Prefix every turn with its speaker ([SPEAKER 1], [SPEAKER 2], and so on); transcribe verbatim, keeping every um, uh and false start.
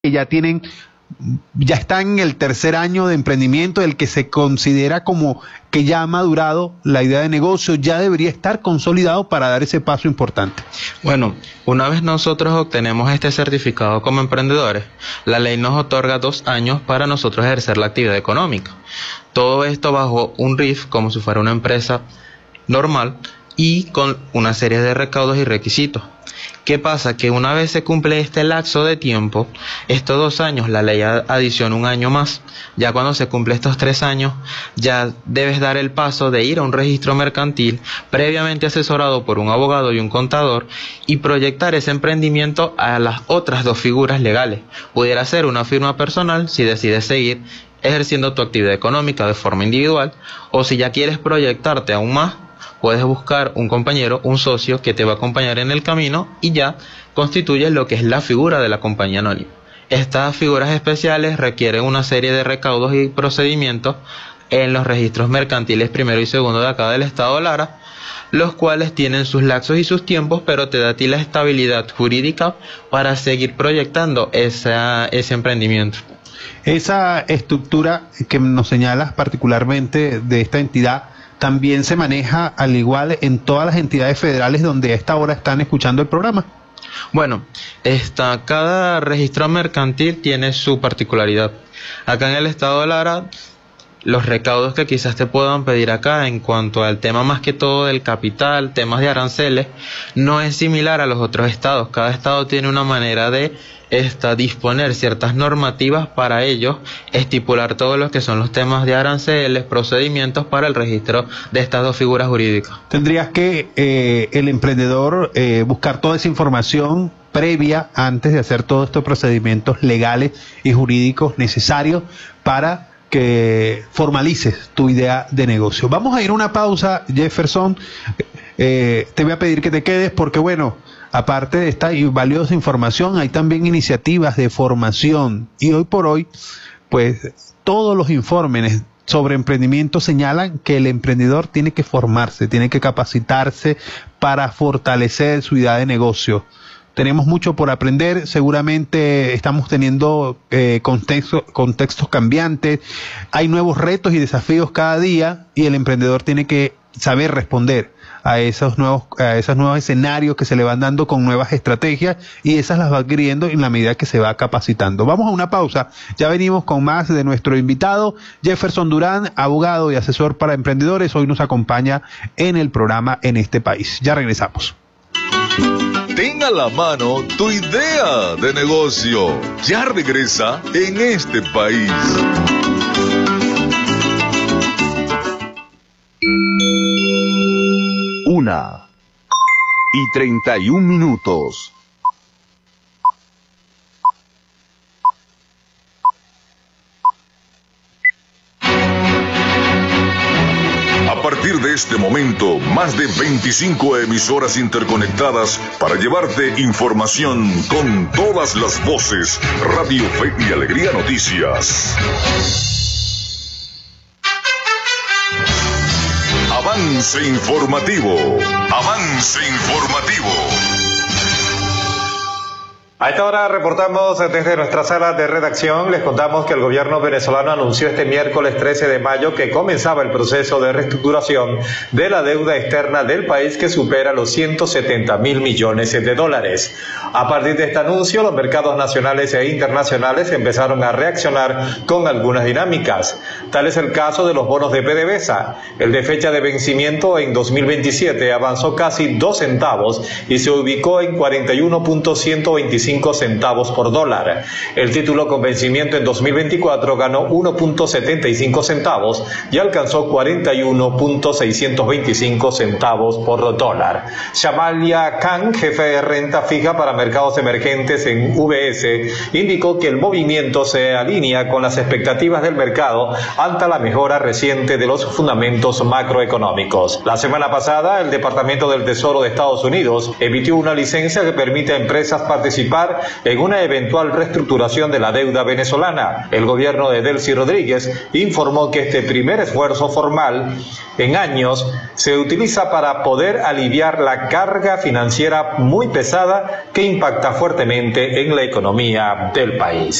[SPEAKER 1] que ya tienen, ya están en el tercer año de emprendimiento, el que se considera como que ya ha madurado la idea de negocio, ya debería estar consolidado para dar ese paso importante?
[SPEAKER 2] Bueno, una vez nosotros obtenemos este certificado como emprendedores, la ley nos otorga dos años para nosotros ejercer la actividad económica. Todo esto bajo un R I F, como si fuera una empresa normal, y con una serie de recaudos y requisitos. ¿Qué pasa? Que una vez se cumple este lapso de tiempo, estos dos años, la ley adiciona un año más. Ya cuando se cumple estos tres años, ya debes dar el paso de ir a un registro mercantil, previamente asesorado por un abogado y un contador, y proyectar ese emprendimiento a las otras dos figuras legales. Pudiera ser una firma personal, si decides seguir ejerciendo tu actividad económica de forma individual, o si ya quieres proyectarte aún más, puedes buscar un compañero, un socio que te va a acompañar en el camino y ya constituyes lo que es la figura de la compañía anónima. Estas figuras especiales requieren una serie de recaudos y procedimientos en los registros mercantiles primero y segundo de acá del estado Lara, los cuales tienen sus lapsos y sus tiempos, pero te da a ti la estabilidad jurídica para seguir proyectando esa, ese emprendimiento.
[SPEAKER 1] Esa estructura que nos señalas particularmente de esta entidad también se maneja al igual en todas las entidades federales donde a esta hora están escuchando el programa.
[SPEAKER 2] Bueno, esta, cada registro mercantil tiene su particularidad. Acá en el estado de Lara, los recaudos que quizás te puedan pedir acá en cuanto al tema más que todo del capital, temas de aranceles, no es similar a los otros estados. Cada estado tiene una manera de esta, disponer ciertas normativas para ellos, estipular todos los que son los temas de aranceles, procedimientos para el registro de estas dos figuras jurídicas.
[SPEAKER 1] Tendrías que eh, el emprendedor eh, buscar toda esa información previa antes de hacer todos estos procedimientos legales y jurídicos necesarios para que formalices tu idea de negocio. Vamos a ir a una pausa, Jefferson. Eh, te voy a pedir que te quedes porque, bueno, aparte de esta valiosa información, hay también iniciativas de formación. Y hoy por hoy, pues, todos los informes sobre emprendimiento señalan que el emprendedor tiene que formarse, tiene que capacitarse para fortalecer su idea de negocio. Tenemos mucho por aprender, seguramente estamos teniendo eh, contexto, contextos cambiantes, hay nuevos retos y desafíos cada día y el emprendedor tiene que saber responder a esos nuevos, a esos nuevos escenarios que se le van dando con nuevas estrategias y esas las va adquiriendo en la medida que se va capacitando. Vamos a una pausa, ya venimos con más de nuestro invitado, Jefferson Durán, abogado y asesor para emprendedores, hoy nos acompaña en el programa En Este País. Ya regresamos.
[SPEAKER 3] Ten a la mano tu idea de negocio. Ya regresa En Este País.
[SPEAKER 4] Una y treinta y un minutos.
[SPEAKER 3] A partir de este momento, más de veinticinco emisoras interconectadas para llevarte información con todas las voces. Radio Fe y Alegría Noticias. Avance informativo. Avance informativo.
[SPEAKER 5] A esta hora reportamos desde nuestra sala de redacción. Les contamos que el gobierno venezolano anunció este miércoles trece de mayo que comenzaba el proceso de reestructuración de la deuda externa del país que supera los ciento setenta mil millones de dólares. A partir de este anuncio, los mercados nacionales e internacionales empezaron a reaccionar con algunas dinámicas. Tal es el caso de los bonos de PDVSA. El de fecha de vencimiento en dos mil veintisiete avanzó casi dos centavos y se ubicó en cuarenta y uno punto ciento veinticinco centavos por dólar. El título con vencimiento en dos mil veinticuatro ganó uno punto setenta y cinco centavos y alcanzó cuarenta y uno punto seiscientos veinticinco centavos por dólar. Shamalia Khan, jefe de renta fija para mercados emergentes en U B S, indicó que el movimiento se alinea con las expectativas del mercado ante la mejora reciente de los fundamentos macroeconómicos. La semana pasada, el Departamento del Tesoro de Estados Unidos emitió una licencia que permite a empresas participar participar en una eventual reestructuración de la deuda venezolana. El gobierno de Delcy Rodríguez informó que este primer esfuerzo formal en años se utiliza para poder aliviar la carga financiera muy pesada que impacta fuertemente en la economía del país.